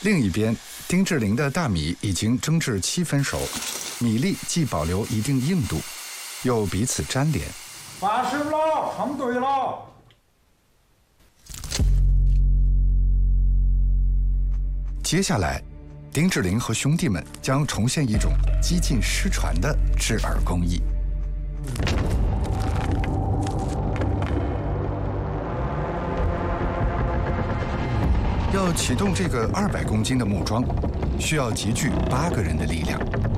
另一边，丁志玲的大米已经蒸至7分熟，米粒既保留一定硬度，又彼此粘连。 发誓了，成堆了。 接下来，丁志玲和兄弟们将重现一种几近失传的制饵工艺。要启动这个200公斤的木桩，需要集聚8个人的力量。